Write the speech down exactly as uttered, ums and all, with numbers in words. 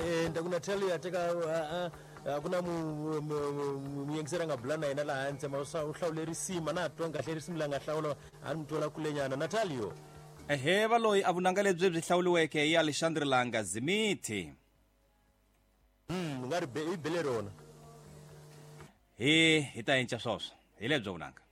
eh ndakunatali ateka akuna muyengisera ngabulana yena la hanze mawusa uhlawuleri sima na twa ngahle simla ngahlawula anitola kulenyana Natalio. Ehe valoyi avunanga lebyi byi hlawuliweke hi Alexandre Langa Zimithi. Hmm ngari be ibelerona. Hi hi ta yenca swoswo hi lebyo vunanga.